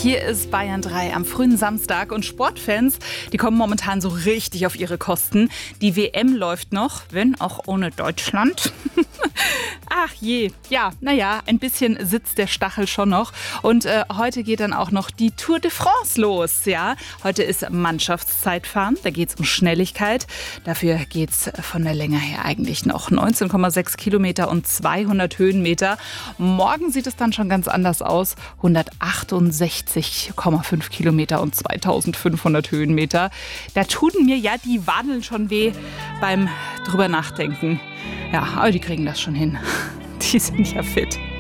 Hier ist Bayern 3 am frühen Samstag und Sportfans, die kommen momentan so richtig auf ihre Kosten. Die WM läuft noch, wenn auch ohne Deutschland. Ach je, ja, naja, ein bisschen sitzt der Stachel schon noch. Und heute geht dann auch noch die Tour de France los. Ja, heute ist Mannschaftszeitfahren, da geht es um Schnelligkeit. Dafür geht es von der Länge her eigentlich noch 19,6 Kilometer und 200 Höhenmeter. Morgen sieht es dann schon ganz anders aus. 168,5 Kilometer und 2500 Höhenmeter. Da tun mir ja die Wadeln schon weh beim drüber nachdenken. Ja, aber die kriegen das schon hin. Die sind ja fit.